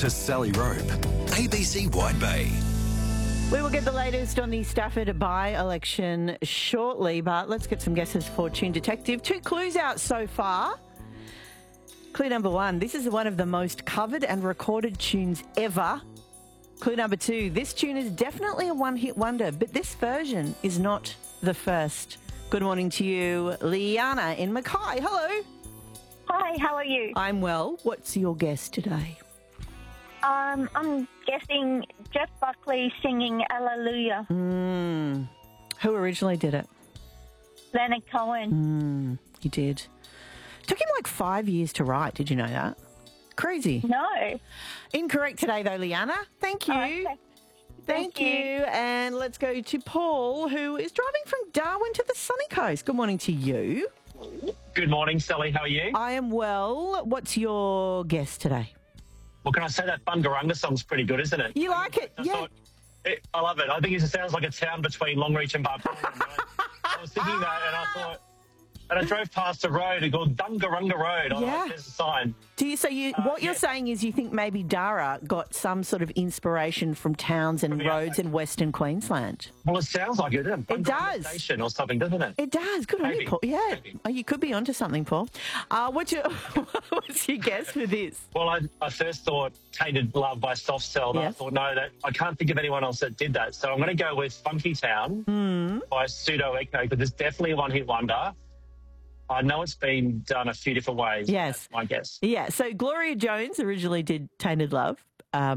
to Sally Rope, ABC Wide Bay. We will get the latest on the Stafford by-election shortly, but let's get some guesses for Tune Detective. 2 clues out so far. Clue number 1, this is one of the most covered and recorded tunes ever. Clue number 2, this tune is definitely a one-hit wonder, but this version is not the first. Good morning to you, Liana in Mackay. Hello. Hi, how are you? I'm well. What's your guess today? I'm guessing Jeff Buckley singing Hallelujah. Who originally did it? Leonard Cohen. He did. Took him like 5 years to write. Did you know that? Crazy. No. Incorrect today, though, Liana. Thank you. Okay. Thank you. And let's go to Paul, who is driving from Darwin to the sunny coast. Good morning to you. Good morning, Sally. How are you? I am well. What's your guess today? Well, can I say that Bungarunga song's pretty good, isn't it? You like it? Yeah. I love it. I think it sounds like a town between Longreach and Barbagallo. I was thinking that, and I thought, and I drove past a road and called Bungarunga Road. Yeah. There's a sign. What you're saying is you think maybe Dara got some sort of inspiration from towns and roads in Western Queensland? Well, it sounds like it. It does. Station or something, doesn't it? It does. Good on you, Maybe. Paul. Yeah. Maybe. Oh, you could be onto something, Paul. What's your guess for this? Well, I first thought Tainted Love by Soft Cell. Yes. I thought, no, I can't think of anyone else that did that. So I'm going to go with Funky Town by Pseudo Echo, because it's definitely a one-hit wonder. I know it's been done a few different ways. Yes. That's my guess. Yeah, so Gloria Jones originally did Tainted Love,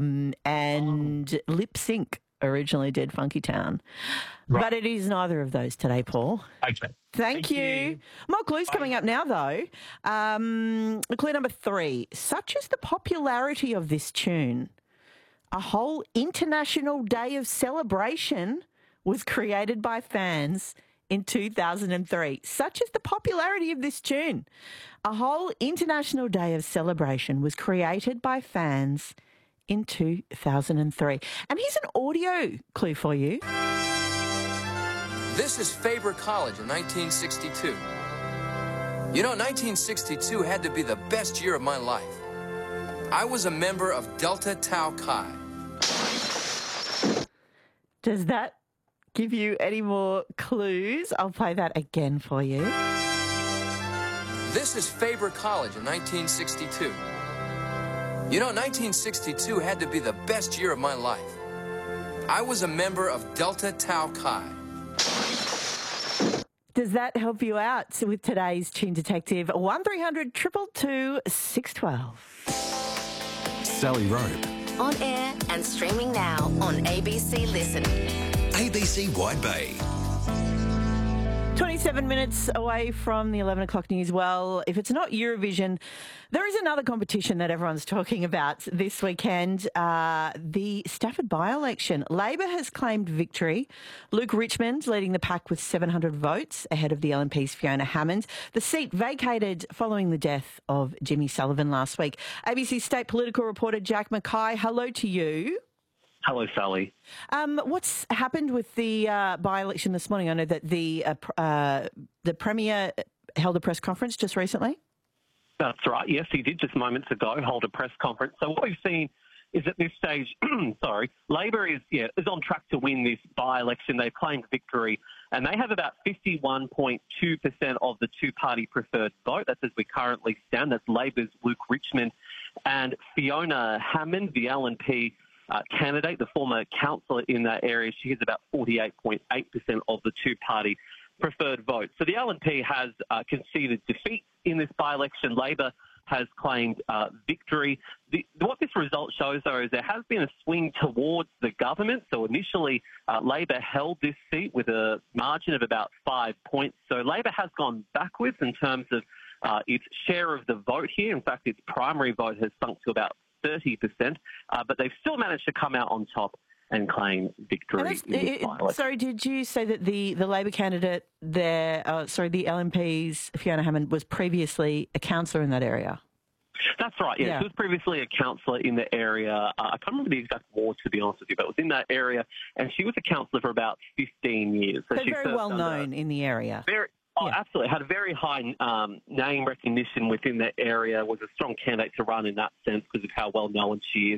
and Lip Sync originally did Funky Town. Right. But it is neither of those today, Paul. Okay. Thank you. More clues coming up now, though. Clue number 3. Such is the popularity of this tune, a whole international day of celebration was created by fans in 2003. Such is the popularity of this tune. A whole international day of celebration was created by fans in 2003. And here's an audio clue for you. This is Faber College in 1962. You know, 1962 had to be the best year of my life. I was a member of Delta Tau Chi. Does that give you any more clues? I'll play that again for you. This is Faber College in 1962. You know, 1962 had to be the best year of my life. I was a member of Delta Tau Chi. Does that help you out with today's Tune Detective? 1300 222 612. Sally Rope, On air and streaming now on ABC Listen. ABC Wide Bay. 27 minutes away from the 11 o'clock news. Well, if it's not Eurovision, there is another competition that everyone's talking about this weekend, the Stafford by-election. Labor has claimed victory. Luke Richmond leading the pack with 700 votes ahead of the LNP's Fiona Hammond. The seat vacated following the death of Jimmy Sullivan last week. ABC state political reporter Jack Mackay, hello to you. Hello, Sally. What's happened with the by-election this morning? I know that the Premier held a press conference just recently. That's right. Yes, he did just moments ago hold a press conference. So what we've seen is at this stage, Labor is on track to win this by-election. They've claimed victory, and they have about 51.2% of the two-party preferred vote. That's as we currently stand. That's Labor's Luke Richmond and Fiona Hammond, the LNP candidate, the former councillor in that area. She has about 48.8% of the two-party preferred vote. So the LNP has conceded defeat in this by-election. Labor has claimed victory. What this result shows, though, is there has been a swing towards the government. So initially, Labor held this seat with a margin of about 5 points. So Labor has gone backwards in terms of its share of the vote here. In fact, its primary vote has sunk to about 30%, but they've still managed to come out on top and claim victory. Sorry, did you say that the Labor candidate there, the LNP's Fiona Hammond, was previously a councillor in that area? That's right, yeah. She was previously a councillor in the area. I can't remember the exact ward, to be honest with you, but it was in that area, and she was a councillor for about 15 years. So she's very well known in the area. Absolutely. Had a very high name recognition within that area, was a strong candidate to run in that sense because of how well known she is.